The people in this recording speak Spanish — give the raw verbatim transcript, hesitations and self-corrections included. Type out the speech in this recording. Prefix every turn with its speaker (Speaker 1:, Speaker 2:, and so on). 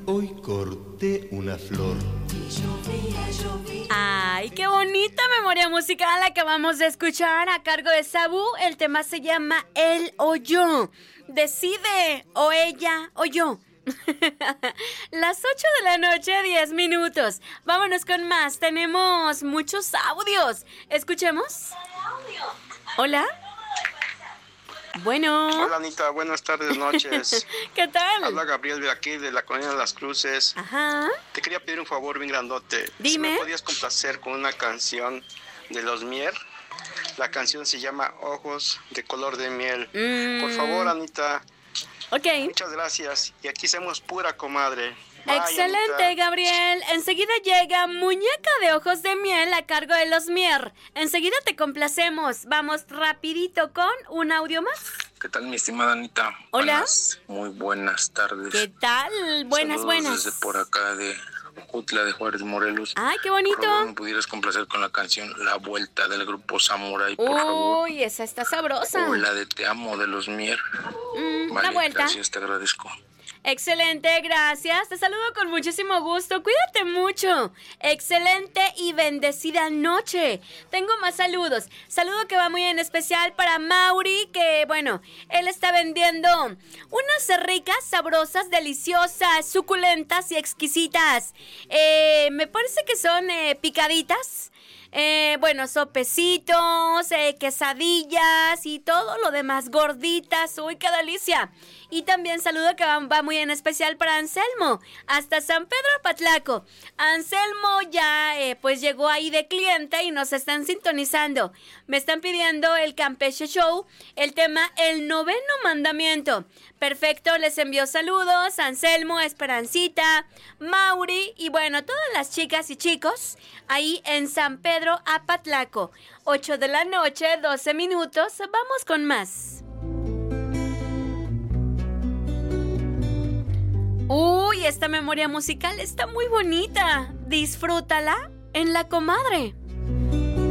Speaker 1: hoy corté una flor.
Speaker 2: Ay, qué bonita memoria musical acabamos de escuchar a cargo de Sabu. El tema se llama Él o Yo. Decide, o ella o yo. Las ocho de la noche, diez minutos. Vámonos con más. Tenemos muchos audios. Escuchemos. Hola. Bueno.
Speaker 3: Hola, Anita, buenas tardes, noches.
Speaker 2: ¿Qué tal?
Speaker 3: Habla Gabriel de aquí, de la colonia de Las Cruces.
Speaker 2: Ajá.
Speaker 3: Te quería pedir un favor bien grandote.
Speaker 2: Dime.
Speaker 3: Si me podías complacer con una canción de Los Mier. La canción se llama Ojos de color de miel.
Speaker 2: Mm.
Speaker 3: Por favor, Anita.
Speaker 2: Ok.
Speaker 3: Muchas gracias. Y aquí somos pura comadre. Bye,
Speaker 2: Excelente,
Speaker 3: Anita.
Speaker 2: Gabriel. Enseguida llega Muñeca de Ojos de Miel a cargo de Los Mier. Enseguida te complacemos. Vamos rapidito con un audio más.
Speaker 4: ¿Qué tal, mi estimada Anita?
Speaker 2: Hola.
Speaker 4: Buenas, muy buenas tardes.
Speaker 2: ¿Qué tal? Buenas,
Speaker 4: Saludos
Speaker 2: buenas.
Speaker 4: desde por acá de Jutla de Juárez, Morelos.
Speaker 2: Ay, qué
Speaker 4: Por
Speaker 2: bonito.
Speaker 4: favor, ¿me pudieras complacer con la canción La Vuelta del grupo Samurai, por favor?
Speaker 2: Uy, esa está sabrosa.
Speaker 4: O la de Te Amo de Los Mier.
Speaker 2: Mm,
Speaker 4: Vale,
Speaker 2: la vuelta.
Speaker 4: gracias, te agradezco.
Speaker 2: Excelente, gracias. Te saludo con muchísimo gusto. Cuídate mucho. Excelente y bendecida noche. Tengo más saludos. Saludo que va muy en especial para Mauri, que bueno, él está vendiendo unas ricas, sabrosas, deliciosas, suculentas y exquisitas. Eh, me parece que son eh, picaditas. Eh, bueno, sopecitos, eh, quesadillas y todo lo demás, gorditas. Uy, qué delicia. Y también saludo que va, va muy en especial para Anselmo, hasta San Pedro Patlaco. Anselmo ya eh, pues llegó ahí de cliente y nos están sintonizando. Me están pidiendo el Campeche Show, el tema El Noveno Mandamiento. Perfecto, les envío saludos, Anselmo, Esperancita, Mauri y bueno, todas las chicas y chicos ahí en San Pedro Apatlaco. ocho de la noche, doce minutos, vamos con más. Uy, esta memoria musical está muy bonita. Disfrútala en La Comadre.